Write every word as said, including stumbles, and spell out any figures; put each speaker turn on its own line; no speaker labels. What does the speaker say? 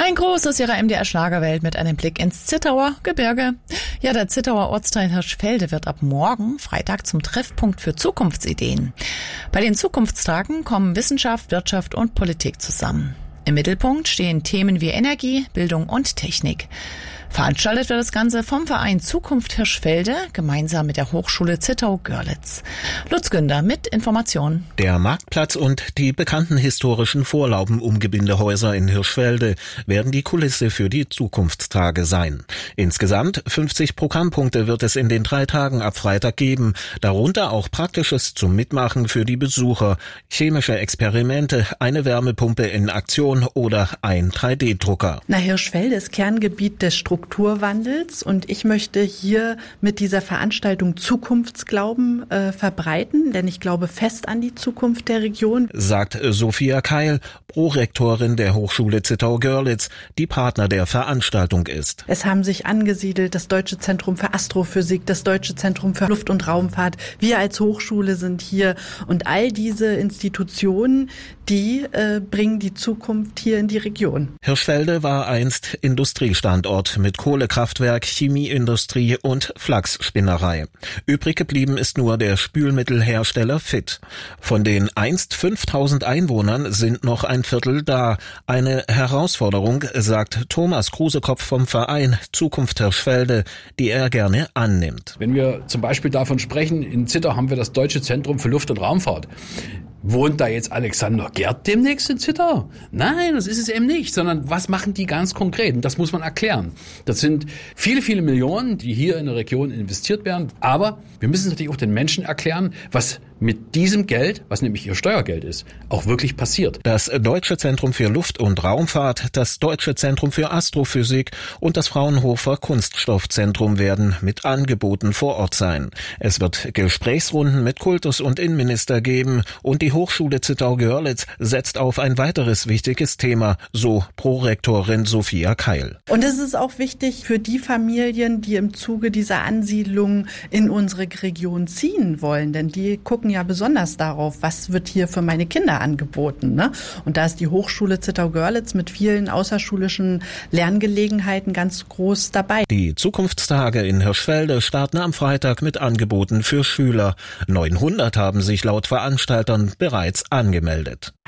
Ein Gruß aus Ihrer M D R Schlagerwelt mit einem Blick ins Zittauer Gebirge. Ja, der Zittauer Ortsteil Hirschfelde wird ab morgen Freitag zum Treffpunkt für Zukunftsideen. Bei den Zukunftstagen kommen Wissenschaft, Wirtschaft und Politik zusammen. Im Mittelpunkt stehen Themen wie Energie, Bildung und Technik. Veranstaltet wird das Ganze vom Verein Zukunft Hirschfelde gemeinsam mit der Hochschule Zittau-Görlitz. Lutz Günder mit Informationen.
Der Marktplatz und die bekannten historischen Vorlauben-Umgebindehäuser in Hirschfelde werden die Kulisse für die Zukunftstage sein. Insgesamt fünfzig Programmpunkte wird es in den drei Tagen ab Freitag geben, darunter auch Praktisches zum Mitmachen für die Besucher, chemische Experimente, eine Wärmepumpe in Aktion oder ein drei D Drucker.
Na, Hirschfelde ist Kerngebiet des Strukturwandels und ich möchte hier mit dieser Veranstaltung Zukunftsglauben äh, verbreiten, denn ich glaube fest an die Zukunft der Region,
sagt Sophia Keil, Prorektorin der Hochschule Zittau-Görlitz, die Partner der Veranstaltung ist.
Es haben sich angesiedelt das Deutsche Zentrum für Astrophysik, das Deutsche Zentrum für Luft- und Raumfahrt. Wir als Hochschule sind hier und all diese Institutionen, die äh, bringen die Zukunft hier in die Region.
Hirschfelde war einst Industriestandort mit Kohlekraftwerk, Chemieindustrie und Flachsspinnerei. Übrig geblieben ist nur der Spülmittelhersteller Fit. Von den einst fünftausend Einwohnern sind noch ein Viertel da. Eine Herausforderung, sagt Thomas Krusekopf vom Verein Zukunft Hirschfelde, die er gerne annimmt.
Wenn wir zum Beispiel davon sprechen, in Zittau haben wir das Deutsche Zentrum für Luft- und Raumfahrt. Wohnt da jetzt Alexander Gerd demnächst in Zittau? Nein, das ist es eben nicht, sondern was machen die ganz konkret? Und das muss man erklären. Das sind viele, viele Millionen, die hier in der Region investiert werden. Aber wir müssen natürlich auch den Menschen erklären, was mit diesem Geld, was nämlich ihr Steuergeld ist, auch wirklich passiert.
Das Deutsche Zentrum für Luft- und Raumfahrt, das Deutsche Zentrum für Astrophysik und das Fraunhofer Kunststoffzentrum werden mit Angeboten vor Ort sein. Es wird Gesprächsrunden mit Kultus- und Innenminister geben und die Hochschule Zittau-Görlitz setzt auf ein weiteres wichtiges Thema, so Prorektorin Sophia Keil.
Und es ist auch wichtig für die Familien, die im Zuge dieser Ansiedlung in unsere Region ziehen wollen, denn die gucken ja besonders darauf, was wird hier für meine Kinder angeboten, ne? Und da ist die Hochschule Zittau-Görlitz mit vielen außerschulischen Lerngelegenheiten ganz groß dabei.
Die Zukunftstage in Hirschfelde starten am Freitag mit Angeboten für Schüler. neunhundert haben sich laut Veranstaltern bereits angemeldet.